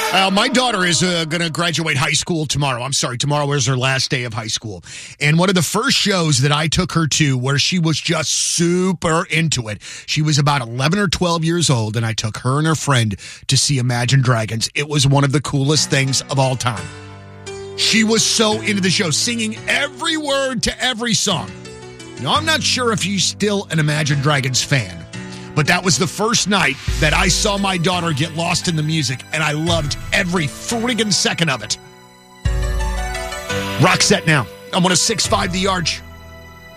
My daughter is going to graduate high school tomorrow. I'm sorry, tomorrow is her last day of high school. And one of the first shows that I took her to where she was just super into it, she was about 11 or 12 years old, and I took her and her friend to see Imagine Dragons. It was one of the coolest things of all time. She was so into the show, singing every word to every song. Now, I'm not sure if she's still an Imagine Dragons fan, but that was the first night that I saw my daughter get lost in the music, and I loved every friggin' second of it. Rock set now. I'm on a 6.5 The Arch.